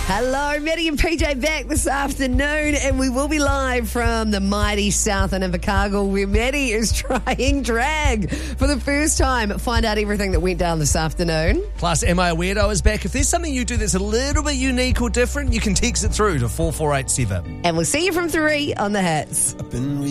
Hello, Maddie and PJ back this afternoon, and we will be live from the mighty South in Invercargill, where Maddie is trying drag for the first time. Find out everything that went down this afternoon. Plus, Am I a Weirdo is back. If there's something you do that's a little bit unique or different, you can text it through to 4487. And we'll see you from 3 on The Hits.